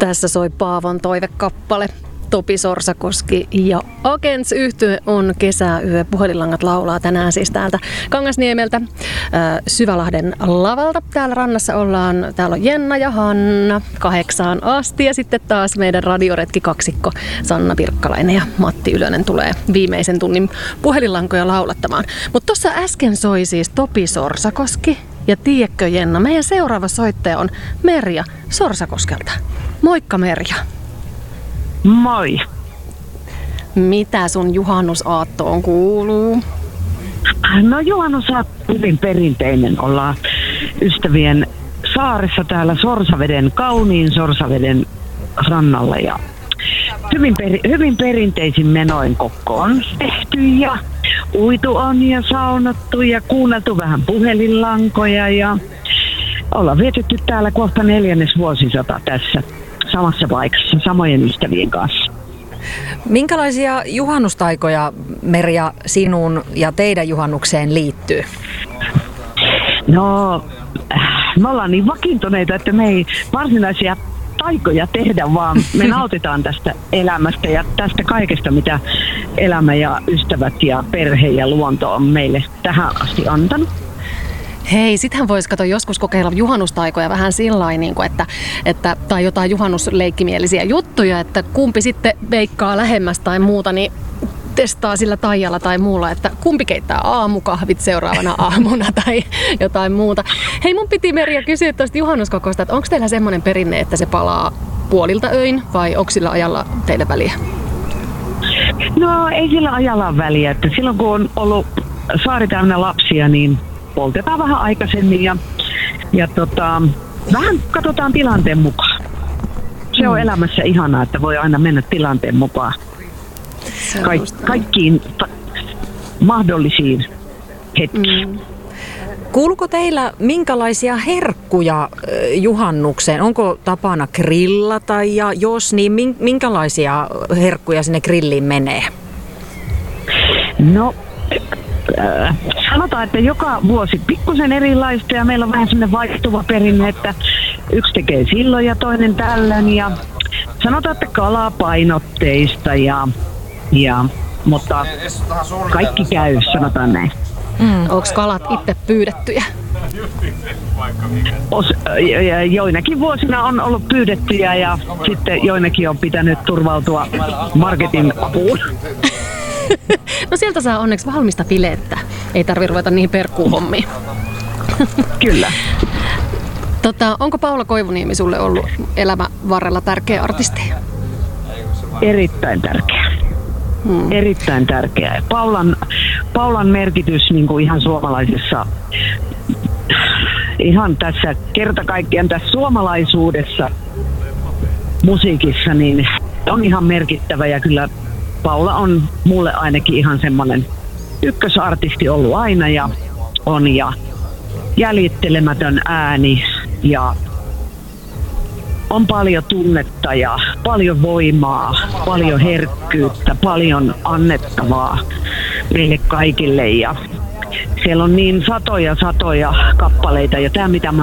Tässä soi Paavon toivekappale. Topi Sorsakoski ja Agents-yhtye on kesäyö. Puhelinlangat laulaa tänään siis täältä Kangasniemeltä Syvälahden lavalta. Täällä rannassa ollaan. Täällä on Jenna ja Hanna 8 asti ja sitten taas meidän radioretki kaksikko Sanna Pirkkalainen ja Matti Ylönen tulee viimeisen tunnin puhelinlankoja laulattamaan. Mutta tuossa äsken soi siis Topi Sorsakoski ja tiedätkö Jenna, meidän seuraava soittaja on Merja Sorsakoskelta. Moikka Merja. Moi. Mitä sun juhannusaattoon kuuluu? No juhannusaatto hyvin perinteinen. Ollaan ystävien saaressa täällä kauniin Sorsaveden rannalla ja hyvin perinteisin menoin kokko on tehty ja uitu on ja saunattu ja kuunneltu vähän puhelinlankoja ja ollaan vietetty täällä kohta 4. vuosisata tässä samassa paikassa, samojen ystävien kanssa. Minkälaisia juhannustaikoja, Merja, sinun ja teidän juhannukseen liittyy? No, me ollaan niin vakiintuneita, että me ei varsinaisia taikoja tehdä, vaan me nautitaan tästä elämästä ja tästä kaikesta, mitä elämä ja ystävät ja perhe ja luonto on meille tähän asti antanut. Hei, sittenhän voisi joskus kokeilla juhannustaikoja vähän sillain, niin että tai jotain juhannusleikkimielisiä juttuja, että kumpi sitten veikkaa lähemmäs tai muuta, niin testaa sillä taijalla tai muulla, että kumpi keittää aamukahvit seuraavana aamuna tai jotain muuta. Hei, mun piti Merja kysyä tuosta juhannuskokosta, että onko teillä semmoinen perinne, että se palaa puolilta öin vai onko sillä ajalla teille väliä? No ei sillä ajalla ole väliä, että silloin kun on ollut saari täynnä lapsia, niin poltetaan vähän aikaisemmin ja vähän katsotaan tilanteen mukaan. Se on elämässä ihanaa, että voi aina mennä tilanteen mukaan kaikkiin mahdollisiin hetkiin. Kuuluuko teillä minkälaisia herkkuja juhannukseen? Onko tapana grillata ja jos niin, minkälaisia herkkuja sinne grilliin menee? No, sanotaan, että joka vuosi pikkusen erilaista ja meillä on vähän semmoinen vaihtuva perinne, että yksi tekee silloin ja toinen tällöin ja sanotaan, että kalapainotteista mutta kaikki käy, sanotaan näin. Onko kalat itse pyydettyjä? Joinakin vuosina on ollut pyydettyjä ja sitten joinakin on pitänyt turvautua marketin apuun. No sieltä saa onneksi valmista filettä. Ei tarvitse ruveta niihin perkkuuhommiin. Kyllä. Onko Paula Koivuniemi sulle ollut elämän varrella tärkeä artisti? Erittäin tärkeä. Erittäin tärkeä. Paulan merkitys niin kuin ihan suomalaisessa, ihan tässä kerta kaikkiaan tässä suomalaisuudessa musiikissa, niin on ihan merkittävä ja kyllä Paula on mulle ainakin ihan semmoinen ykkösartisti ollut aina ja on ja jäljittelemätön ääni ja on paljon tunnetta ja paljon voimaa, paljon herkkyyttä, paljon annettavaa meille kaikille ja siellä on niin satoja kappaleita ja tämä mitä mä